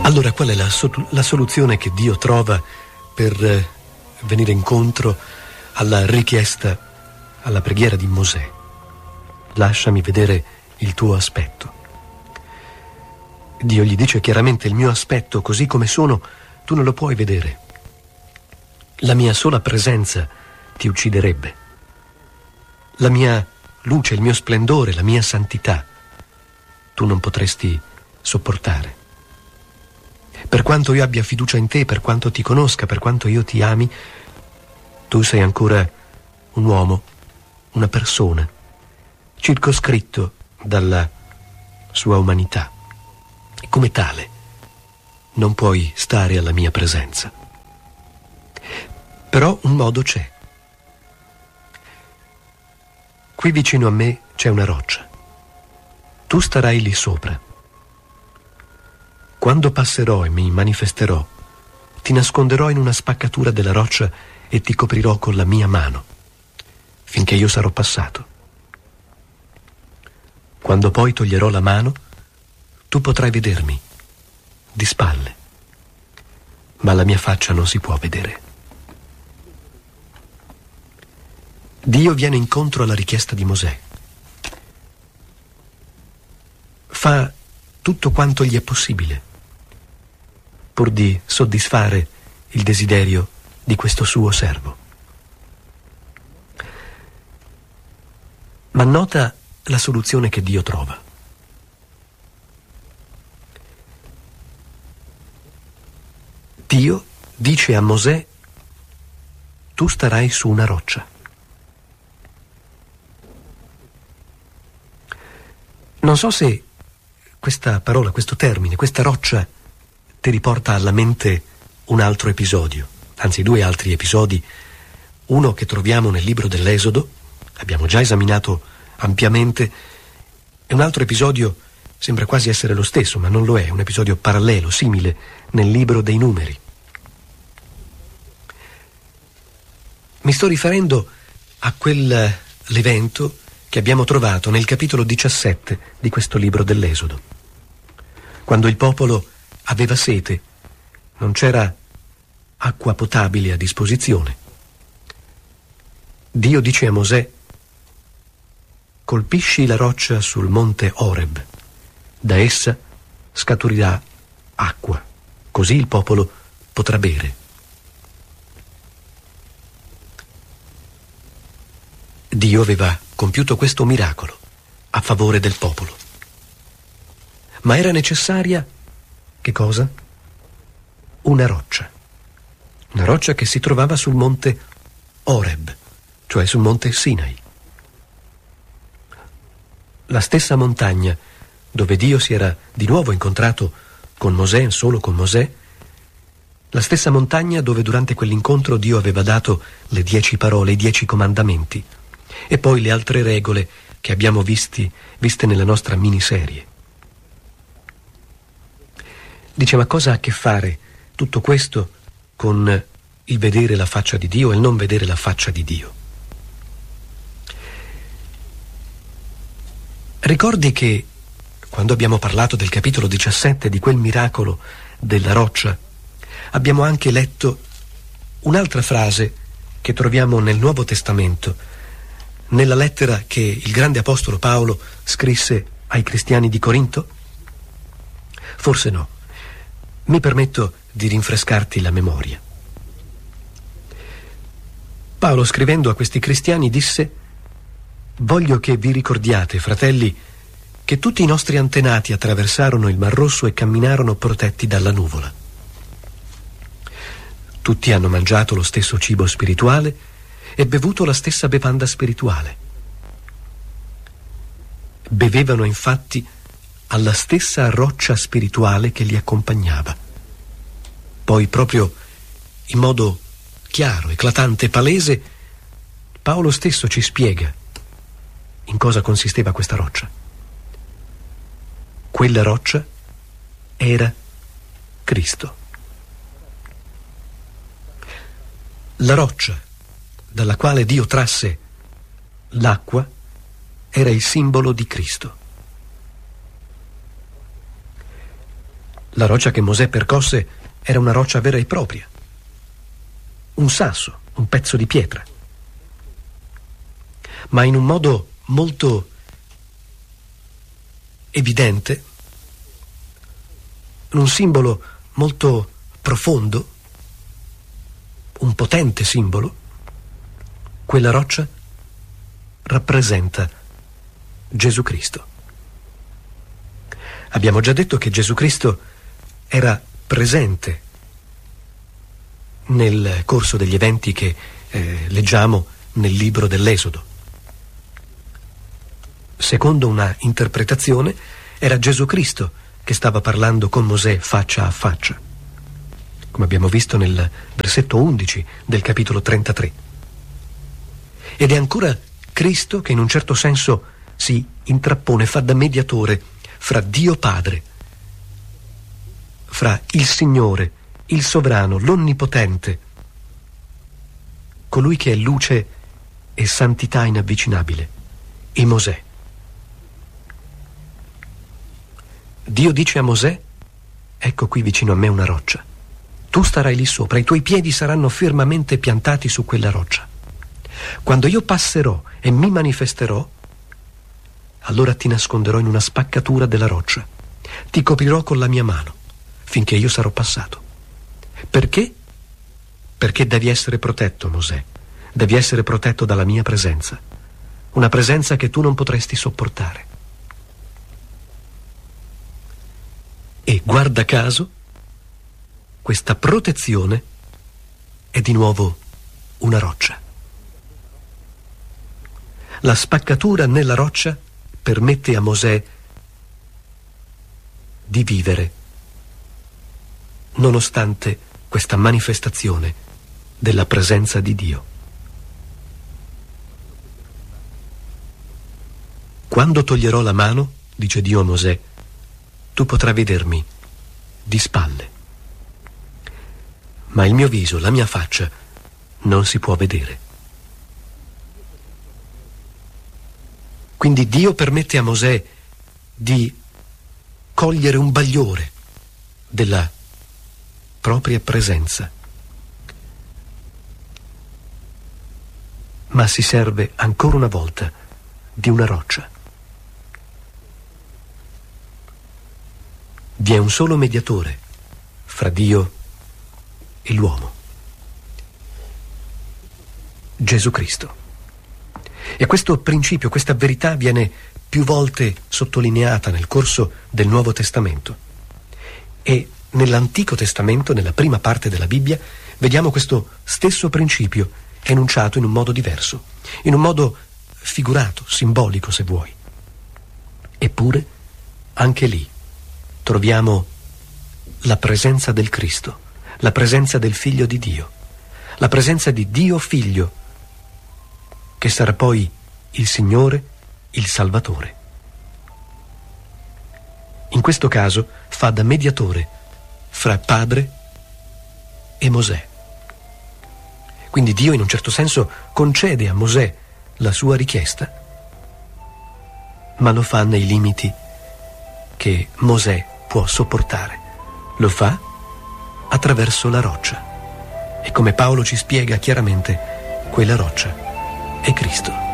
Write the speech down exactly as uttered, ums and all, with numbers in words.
Allora, qual è la, so- la soluzione che Dio trova per eh, venire incontro alla richiesta, alla preghiera di Mosè? Lasciami vedere il tuo aspetto. Dio gli dice chiaramente: il mio aspetto, così come sono, tu non lo puoi vedere. La mia sola presenza ti ucciderebbe. La mia luce, il mio splendore, la mia santità, tu non potresti sopportare. Per quanto io abbia fiducia in te, per quanto ti conosca, per quanto io ti ami, tu sei ancora un uomo, una persona, circoscritto dalla sua umanità. E come tale non puoi stare alla mia presenza. Però un modo c'è. Qui vicino a me c'è una roccia. Tu starai lì sopra. Quando passerò e mi manifesterò, ti nasconderò in una spaccatura della roccia e ti coprirò con la mia mano, finché io sarò passato. Quando poi toglierò la mano, tu potrai vedermi, di spalle, ma la mia faccia non si può vedere. Dio viene incontro alla richiesta di Mosè. Fa tutto quanto gli è possibile, pur di soddisfare il desiderio di questo suo servo. Ma nota la soluzione che Dio trova. Dio dice a Mosè: tu starai su una roccia. Non so se questa parola, questo termine, questa roccia ti riporta alla mente un altro episodio, anzi due altri episodi, uno che troviamo nel libro dell'Esodo, abbiamo già esaminato ampiamente, e un altro episodio sembra quasi essere lo stesso, ma non lo è, un episodio parallelo, simile, nel libro dei Numeri. Mi sto riferendo a quell'evento che abbiamo trovato nel capitolo diciassette di questo libro dell'Esodo, quando il popolo aveva sete, non c'era acqua potabile a disposizione. Dio dice a Mosè: colpisci la roccia sul monte Oreb, da essa scaturirà acqua, così il popolo potrà bere. Dio aveva compiuto questo miracolo a favore del popolo. Ma era necessaria, che cosa? Una roccia. Una roccia che si trovava sul monte Oreb, cioè sul monte Sinai. La stessa montagna dove Dio si era di nuovo incontrato con Mosè, solo con Mosè, la stessa montagna dove durante quell'incontro Dio aveva dato le dieci parole, i dieci comandamenti, e poi le altre regole che abbiamo visti, viste nella nostra miniserie. Dice: ma cosa ha a che fare tutto questo con il vedere la faccia di Dio e il non vedere la faccia di Dio? Ricordi che quando abbiamo parlato del capitolo diciassette, di quel miracolo della roccia, abbiamo anche letto un'altra frase che troviamo nel Nuovo Testamento, nella lettera che il grande apostolo Paolo scrisse ai cristiani di Corinto? Forse no. Mi permetto di rinfrescarti la memoria. Paolo, scrivendo a questi cristiani, disse: voglio che vi ricordiate, fratelli, che tutti i nostri antenati attraversarono il Mar Rosso e camminarono protetti dalla nuvola. Tutti hanno mangiato lo stesso cibo spirituale e bevuto la stessa bevanda spirituale. Bevevano infatti alla stessa roccia spirituale che li accompagnava. Poi, proprio in modo chiaro, eclatante, palese, Paolo stesso ci spiega in cosa consisteva questa roccia. Quella roccia era Cristo. La roccia dalla quale Dio trasse l'acqua era il simbolo di Cristo. La roccia che Mosè percosse era una roccia vera e propria, un sasso, un pezzo di pietra, ma in un modo molto evidente, un simbolo molto profondo, un potente simbolo. Quella roccia rappresenta Gesù Cristo. Abbiamo già detto che Gesù Cristo era presente nel corso degli eventi che eh, leggiamo nel libro dell'Esodo. Secondo una interpretazione, era Gesù Cristo che stava parlando con Mosè faccia a faccia, come abbiamo visto nel versetto undici del capitolo trentatré. Ed è ancora Cristo che in un certo senso si intrappone, fa da mediatore fra Dio Padre, fra il Signore, il Sovrano, l'Onnipotente, colui che è luce e santità inavvicinabile, e Mosè. Dio dice a Mosè: ecco qui vicino a me una roccia. Tu starai lì sopra, i tuoi piedi saranno fermamente piantati su quella roccia. Quando io passerò e mi manifesterò, allora ti nasconderò in una spaccatura della roccia. Ti coprirò con la mia mano finché io sarò passato. Perché? Perché devi essere protetto, Mosè. Devi essere protetto dalla mia presenza. Una presenza che tu non potresti sopportare. E guarda caso, questa protezione è di nuovo una roccia. La spaccatura nella roccia permette a Mosè di vivere nonostante questa manifestazione della presenza di Dio. Quando toglierò la mano, dice Dio a Mosè, tu potrai vedermi di spalle, ma il mio viso, la mia faccia, non si può vedere. Quindi Dio permette a Mosè di cogliere un bagliore della propria presenza, ma si serve ancora una volta di una roccia. Vi è un solo mediatore fra Dio e l'uomo, Gesù Cristo. E questo principio, questa verità viene più volte sottolineata nel corso del Nuovo Testamento. E nell'Antico Testamento, nella prima parte della Bibbia, vediamo questo stesso principio enunciato in un modo diverso, in un modo figurato, simbolico se vuoi. Eppure, anche lì, troviamo la presenza del Cristo, la presenza del Figlio di Dio, la presenza di Dio Figlio, che sarà poi il Signore, il Salvatore. In questo caso fa da mediatore fra Padre e Mosè. Quindi Dio in un certo senso concede a Mosè la sua richiesta, ma lo fa nei limiti che Mosè può sopportare. Lo fa attraverso la roccia. E come Paolo ci spiega chiaramente, quella roccia è Cristo.